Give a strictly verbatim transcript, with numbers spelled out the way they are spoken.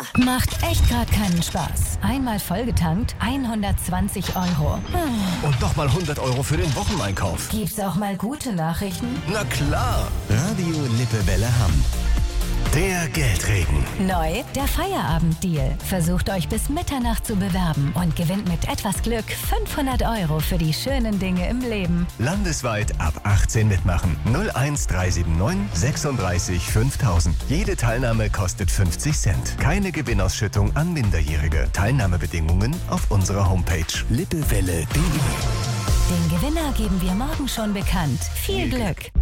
Macht echt gerade keinen Spaß. Einmal vollgetankt, hundertzwanzig Euro. Hm. Und nochmal hundert Euro für den Wocheneinkauf. Gibt's auch mal gute Nachrichten? Na klar. Radio Lippewelle Hamm. Der Geldregen. Neu, der Feierabenddeal. Versucht euch bis Mitternacht zu bewerben und gewinnt mit etwas Glück fünfhundert Euro für die schönen Dinge im Leben. Landesweit ab achtzehn mitmachen. null eins drei sieben neun sechsunddreißig fünftausend. Jede Teilnahme kostet fünfzig Cent. Keine Gewinnausschüttung an Minderjährige. Teilnahmebedingungen auf unserer Homepage lippewelle punkt de. Den Gewinner geben wir morgen schon bekannt. Viel Glück!